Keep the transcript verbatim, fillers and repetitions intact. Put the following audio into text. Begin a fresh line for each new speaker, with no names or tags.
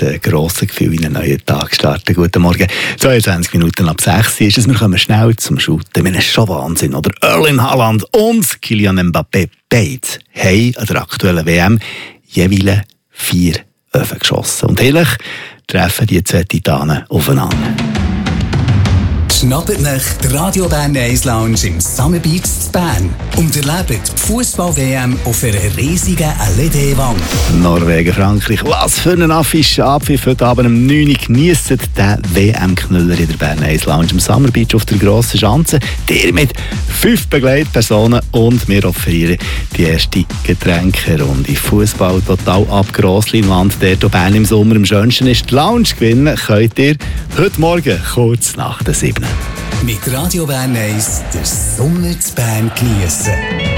äh, grosses Gefühl in einen neuen Tag starten. Guten Morgen. zweiundzwanzig Minuten ab sechs ist es. Wir kommen schnell zum Shooten. Wir haben schon Wahnsinn, oder? Erling Haaland und Kylian Mbappé beide haben an der aktuellen W M jeweils vier Öfen geschossen. Und vielleicht treffen die zwei Titanen aufeinander.
Schnappt euch die Radio Bern eins Lounge im Summer Beach in Bern und erlebt die Fußball-W M auf einer riesigen L E D-Wand.
Norwegen, Frankreich, was für ein Affiche Abpfiff heute Abend um neun Uhr. Geniessen den W M-Knüller in der Bern eins Lounge im Summer Beach auf der grossen Schanze. Der mit fünf Begleitpersonen und wir offerieren die erste Getränkerunde. Fußball total ab Grossleinwand, der hier Bern im Sommer am schönsten ist. Die Lounge gewinnen könnt ihr heute Morgen kurz nach der sieben.
Mit Radio Bern eins den Sommer zu Bern geniessen.